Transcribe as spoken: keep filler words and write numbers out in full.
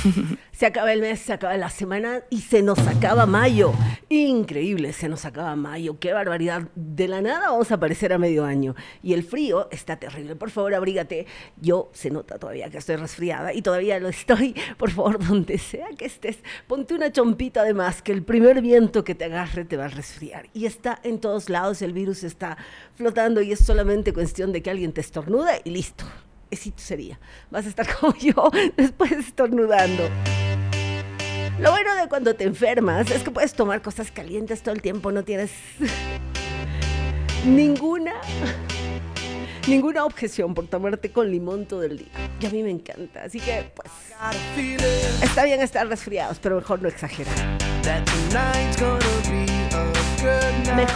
Se acaba el mes, se acaba la semana y se nos acaba mayo. Increíble, se nos acaba mayo. Qué barbaridad. De la nada vamos a aparecer a medio año. Y el frío está terrible. Por favor, abrígate. Yo se nota todavía que estoy resfriada y todavía lo estoy. Por favor, donde sea que estés, ponte una chompita de más, que el primer viento que te agarre te va a resfriar. Y está en todos lados, el virus está flotando y es solamente cuestión de que alguien te estornude y listo. Eso sería. Vas a estar como yo después estornudando. Lo bueno de cuando te enfermas es que puedes tomar cosas calientes todo el tiempo, no tienes ninguna ninguna objeción por tomarte con limón todo el día. Y a mí me encanta, así que pues está bien estar resfriados, pero mejor no exagerar. Mejor